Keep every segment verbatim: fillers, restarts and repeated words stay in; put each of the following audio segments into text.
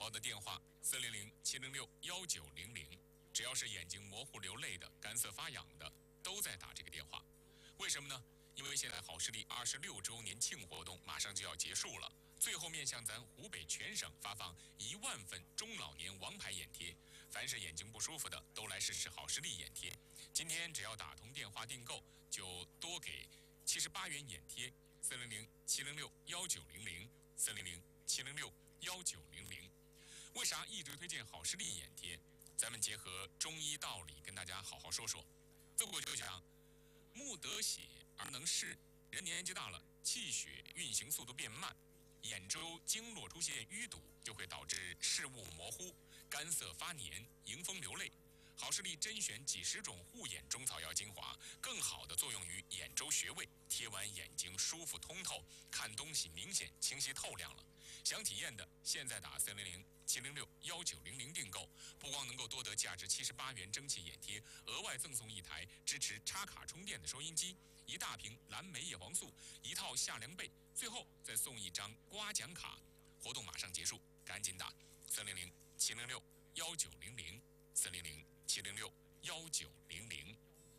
宝的电话四零零七零六幺九零零，只要是眼睛模糊流泪的、干涩发痒的，都在打这个电话。为什么呢？因为现在好视力二十六周年庆活动马上就要结束了，最后面向咱湖北全省发放一万份中老年王牌眼贴，凡是眼睛不舒服的都来试试好视力眼贴。今天只要打通电话订购，就多给七十八元眼贴，四零零七零六幺九零零，四零零七零六幺九零零。为啥一直推荐好视力眼贴？咱们结合中医道理跟大家好好说说。自古就讲，目得血而能视，人年纪大了，气血运行速度变慢，眼周经络出现淤堵，就会导致视物模糊、干涩发黏、迎风流泪。好视力甄选几十种护眼中草药精华，更好的作用于眼周穴位，贴完眼睛舒服通透，看东西明显清晰透亮了。想体验的，现在打四零零七零六幺九零零订购，不光能够多得价值七十八元蒸汽眼贴，额外赠送一台支持插卡充电的收音机，一大瓶蓝莓叶黄素，一套夏凉被，最后再送一张刮奖卡。活动马上结束，赶紧打四零零七零六幺九零零，四零零七零六幺九零零。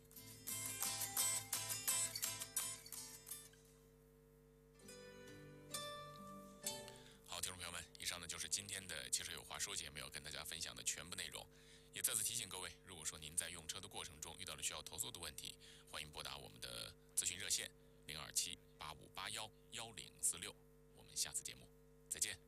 好，听众朋友们，以上呢就是今天的《汽车有话说》节目要跟大家分享的全部内容。也再次提醒各位，如果说您在用车的过程中遇到了需要投诉的问题，欢迎拨打我们的咨询热线零二七八五八幺幺零四六。我们下次节目再见。